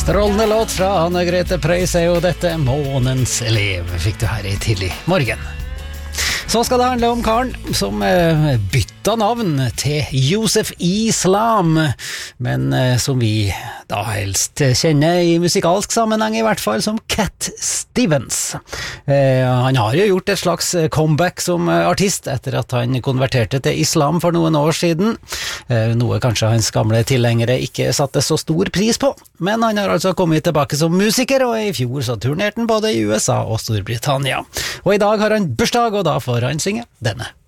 Strålende låt fra Anne-Grete Preus er jo dette Månens elev, fikk du her I tidlig morgen. Så skal det handle om karen som bytta navn til Josef Islam, men som vi da helst kjenner I musikalsk sammenheng I hvert fall som Cat Stevens. Han har jo gjort et slags comeback som artist etter at han konverterte til islam for noen år siden, noe kanskje hans gamle tilhengere ikke satte så stor pris på, men han har altså kommet tilbake som musiker, og I fjor så turnerte han både I USA og Storbritannia. Og I dag har han bursdag, og da får han synge denne.